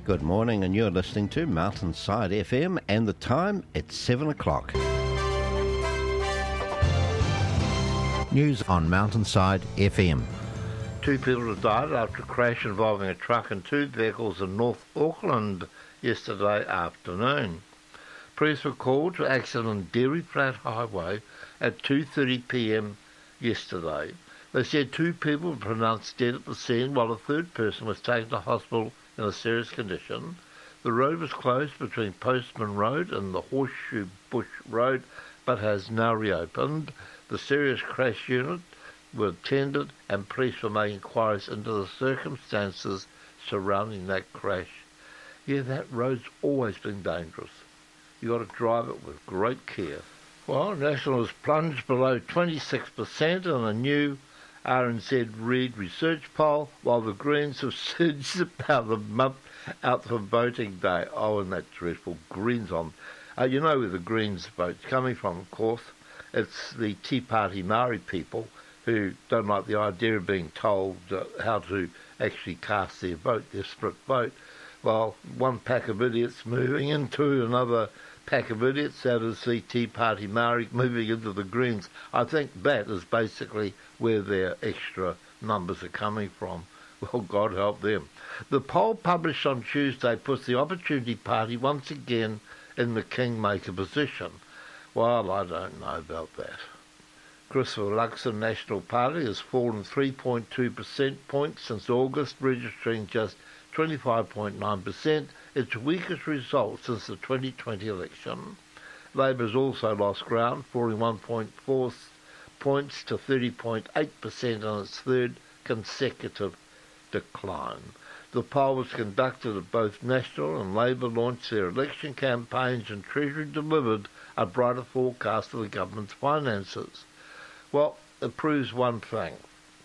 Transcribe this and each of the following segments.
Good morning, and you're listening to Mountainside FM, and the time, it's 7 o'clock. News on Mountainside FM. 2 people have died after a crash involving a truck and 2 vehicles in North Auckland yesterday afternoon. Police were called to accident on Dairy Flat Highway at 2:30 p.m. yesterday. They said 2 people were pronounced dead at the scene, while a 3rd person was taken to hospital in a serious condition. The road was closed between Postman Road and the Horseshoe Bush Road, but has now reopened. The serious crash unit were attended, and police were making inquiries into the circumstances surrounding that crash. Yeah, that road's always been dangerous. You've got to drive it with great care. Well, National has plunged below 26% in a new RNZ Reid research poll, while the Greens have surged about a month out for voting day. Oh, and that's dreadful. Greens on. You know where the Greens vote's coming from, of course. It's the Tea Party Maori people who don't like the idea of being told how to actually cast their vote, their split vote. Well, one pack of idiots moving into another pack of idiots, that is the Tea Party Maori moving into the Greens. I think that is basically where their extra numbers are coming from. Well, God help them. The poll published on Tuesday puts the Opportunity Party once again in the kingmaker position. Well, I don't know about that. Christopher Luxon National Party has fallen 3.2% points since August, registering just 25.9%, its weakest result since the 2020 election. Labor has also lost ground, falling 1.4 points to 30.8% on its 3rd consecutive decline. The poll was conducted at both National and Labor launched their election campaigns, and Treasury delivered a brighter forecast of the government's finances. Well, it proves one thing,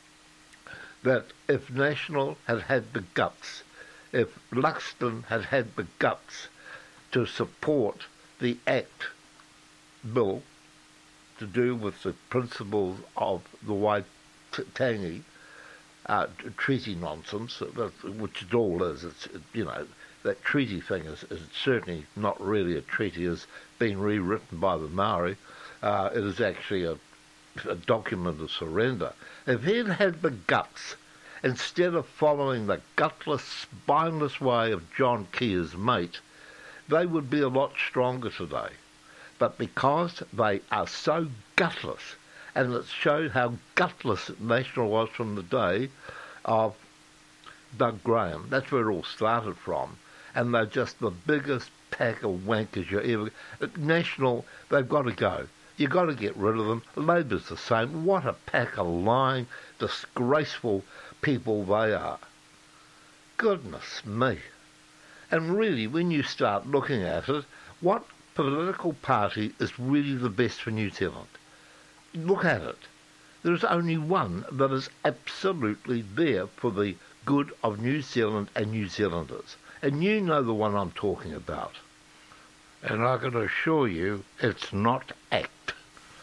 that if National had had the guts, if Luxton had had the guts to support the Act bill to do with the principles of the Waitangi treaty nonsense, which it all is. It's, that treaty thing is certainly not really a treaty. It's been rewritten by the Maori. It is actually a document of surrender. If he'd had the guts, instead of following the gutless, spineless way of John Keir's mate, they would be a lot stronger today. But because they are so gutless, and it showed how gutless National was from the day of Doug Graham. That's where it all started from. And they're just the biggest pack of wankers you ever... National, they've got to go. You've got to get rid of them. Labour's the same. What a pack of lying, disgraceful people they are. Goodness me. And really, when you start looking at it, what political party is really the best for New Zealand? Look at it. There is only one that is absolutely there for the good of New Zealand and New Zealanders. And you know the one I'm talking about. And I can assure you it's not ACT.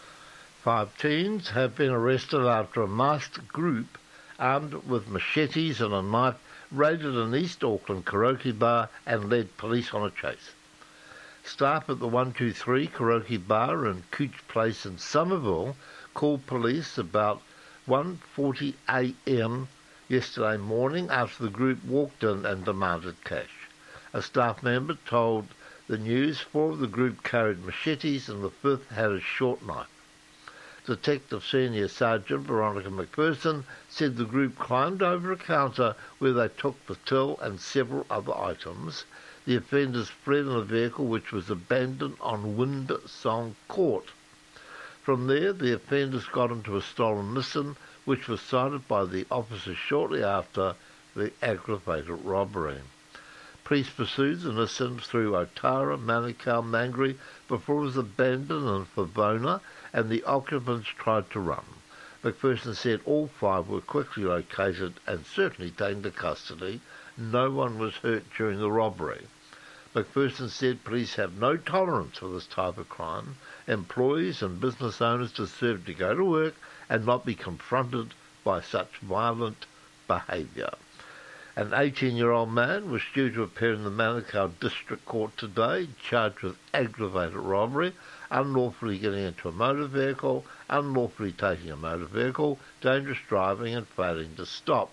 5 teens have been arrested after a masked group armed with machetes and a knife raided an East Auckland karaoke bar and led police on a chase. Staff at the 123 karaoke bar in Cooch Place in Somerville called police about 1:40 a.m. yesterday morning after the group walked in and demanded cash. A staff member told the news 4 of the group carried machetes and the 5th had a short knife. Detective Senior Sergeant Veronica McPherson said the group climbed over a counter where they took the till and several other items. The offenders fled in a vehicle which was abandoned on Windsong Court. From there, the offenders got into a stolen Nissan, which was cited by the officers shortly after the aggravated robbery. Police pursued the Nissan through Otara, Manukau, Mangere before it was abandoned in Favona, and the occupants tried to run. McPherson said all 5 were quickly located and certainly taken to custody. No one was hurt during the robbery. McPherson said police have no tolerance for this type of crime. Employees and business owners deserve to go to work and not be confronted by such violent behaviour. An 18-year-old man was due to appear in the Manukau District Court today, charged with aggravated robbery, unlawfully getting into a motor vehicle, unlawfully taking a motor vehicle, dangerous driving and failing to stop.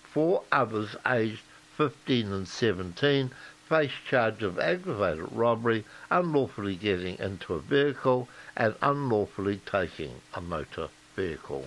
4 others aged 15 and 17 face charge of aggravated robbery, unlawfully getting into a vehicle and unlawfully taking a motor vehicle.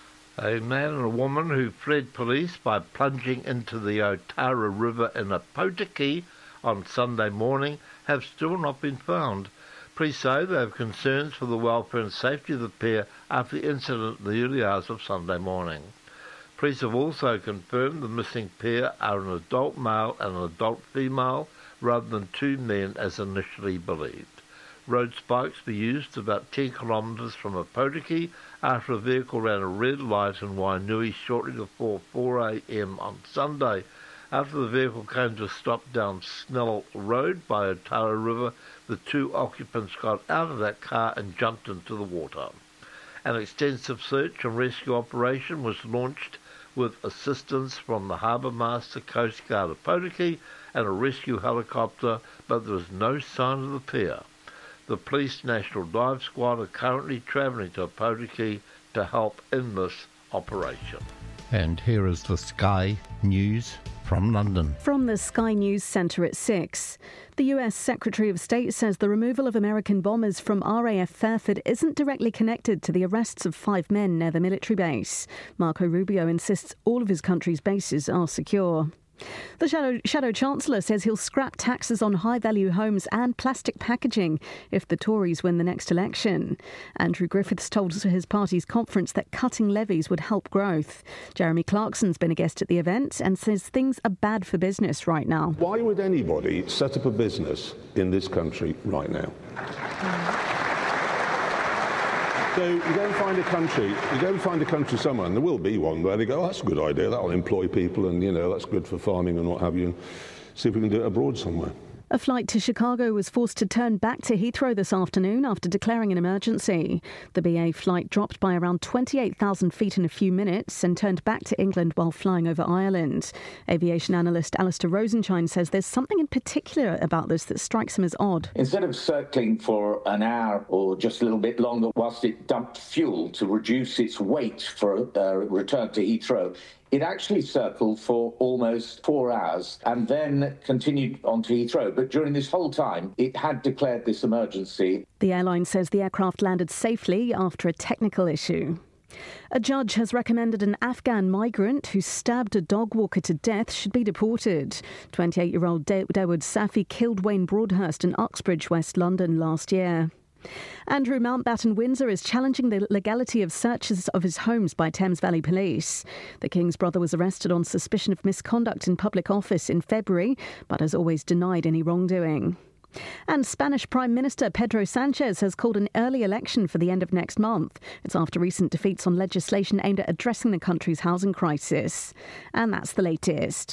A man and a woman who fled police by plunging into the Otara River in Opotiki on Sunday morning have still not been found. Police say they have concerns for the welfare and safety of the pair after the incident in the early hours of Sunday morning. Police have also confirmed the missing pair are an adult male and an adult female rather than 2 men as initially believed. Road spikes were used about 10 kilometres from Opotiki after a vehicle ran a red light in Wainui shortly before 4 a.m. on Sunday. After the vehicle came to a stop down Snell Road by Otara River, the 2 occupants got out of that car and jumped into the water. An extensive search and rescue operation was launched with assistance from the Harbour Master, Coast Guard of Opotiki and a rescue helicopter, but there was no sign of the pair. The Police National Dive Squad are currently travelling to Opotiki to help in this operation. And here is the Sky News from London. From the Sky News Centre at 6. The US Secretary of State says the removal of American bombers from RAF Fairford isn't directly connected to the arrests of 5 men near the military base. Marco Rubio insists all of his country's bases are secure. The Shadow Chancellor says he'll scrap taxes on high-value homes and plastic packaging if the Tories win the next election. Andrew Griffiths told his party's conference that cutting levies would help growth. Jeremy Clarkson's been a guest at the event and says things are bad for business right now. Why would anybody set up a business in this country right now? So you go and find a country somewhere, and there will be one where they go, oh, that's a good idea, that'll employ people, and, that's good for farming and what have you, and see if we can do it abroad somewhere. A flight to Chicago was forced to turn back to Heathrow this afternoon after declaring an emergency. The BA flight dropped by around 28,000 feet in a few minutes and turned back to England while flying over Ireland. Aviation analyst Alistair Rosenshine says there's something in particular about this that strikes him as odd. Instead of circling for an hour or just a little bit longer whilst it dumped fuel to reduce its weight for a return to Heathrow, it actually circled for almost 4 hours and then continued on to Heathrow. But during this whole time, it had declared this emergency. The airline says the aircraft landed safely after a technical issue. A judge has recommended an Afghan migrant who stabbed a dog walker to death should be deported. 28-year-old Dawood Safi killed Wayne Broadhurst in Uxbridge, West London last year. Andrew Mountbatten Windsor is challenging the legality of searches of his homes by Thames Valley Police. The King's brother was arrested on suspicion of misconduct in public office in February, but has always denied any wrongdoing. And Spanish Prime Minister Pedro Sanchez has called an early election for the end of next month. It's after recent defeats on legislation aimed at addressing the country's housing crisis. And that's the latest.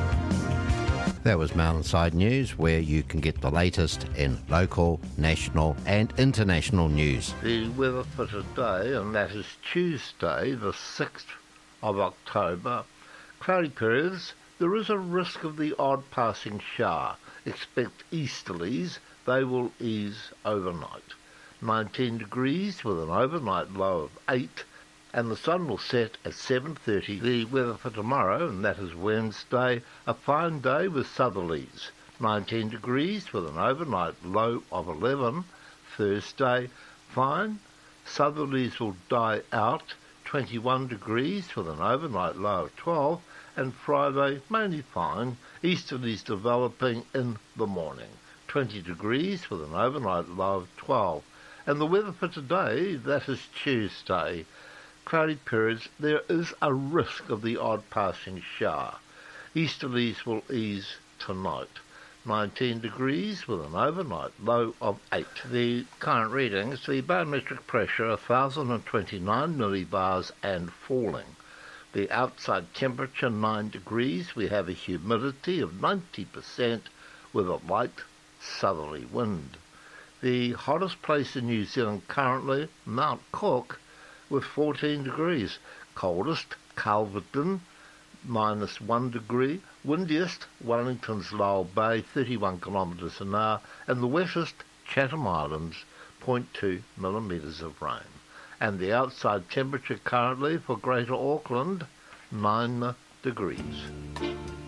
That was Mountainside News, where you can get the latest in local, national and international news. The weather for today, and that is Tuesday, the 6th of October. Cloudy periods. There is a risk of the odd passing shower. Expect easterlies. They will ease overnight. 19 degrees with an overnight low of 8. And the sun will set at 7:30. The weather for tomorrow, and that is Wednesday, a fine day with southerlies. 19 degrees with an overnight low of 11. Thursday, fine. Southerlies will die out. 21 degrees with an overnight low of 12. And Friday, mainly fine. Easterlies developing in the morning. 20 degrees with an overnight low of 12. And the weather for today, that is Tuesday. Cloudy periods, there is a risk of the odd passing shower. Easterlies will ease tonight. 19 degrees with an overnight low of 8. The current readings, the barometric pressure 1,029 millibars and falling. The outside temperature 9 degrees. We have a humidity of 90% with a light southerly wind. The hottest place in New Zealand currently, Mount Cook, with 14 degrees. Coldest, Calverton, -1 degree. Windiest, Wellington's Lyall Bay, 31 kilometres an hour, and the wettest, Chatham Islands, 0.2 millimetres of rain. And the outside temperature currently for Greater Auckland, 9 degrees.